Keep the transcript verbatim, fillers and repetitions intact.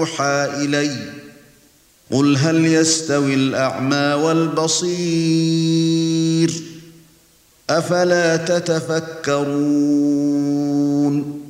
يوحى إلي قل هل يستوي الأعمى والبصير أفلا تتفكرون